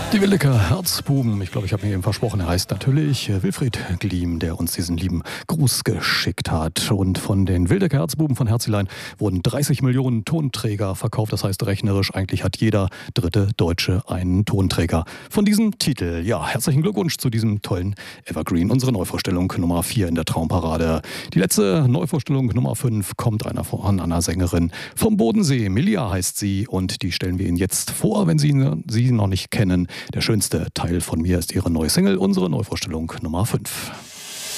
Die Wildecker Herzbuben, ich glaube, ich habe mir eben versprochen, er heißt natürlich Wilfried Gliem, der uns diesen lieben Gruß geschickt hat. Und von den Wildecker Herzbuben von Herzilein wurden 30 Millionen Tonträger verkauft. Das heißt rechnerisch, eigentlich hat jeder dritte Deutsche einen Tonträger von diesem Titel. Ja, herzlichen Glückwunsch zu diesem tollen Evergreen. Unsere Neuvorstellung Nummer 4 in der Traumparade. Die letzte Neuvorstellung Nummer 5 kommt einer Sängerin vom Bodensee. Milia heißt sie und die stellen wir Ihnen jetzt vor, wenn Sie sie noch nicht kennen. Der schönste Teil von mir ist ihre neue Single, unsere Neuvorstellung Nummer 5.